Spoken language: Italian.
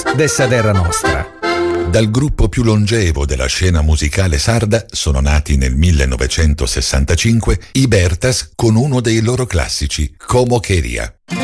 dessa terra nostra. Dal gruppo più longevo della scena musicale sarda sono nati nel 1965 i Bertas con uno dei loro classici, Como Queria.